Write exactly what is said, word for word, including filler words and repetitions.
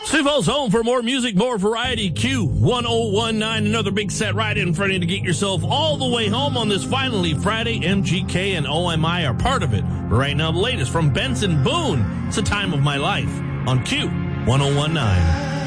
Sioux Falls home for more music, more variety. Q one oh one nine, another big set right in front of you to get yourself all the way home on this finally Friday. M G K and O M I are part of it. But right now, the latest from Benson Boone. It's the time of my life on Q one oh one nine.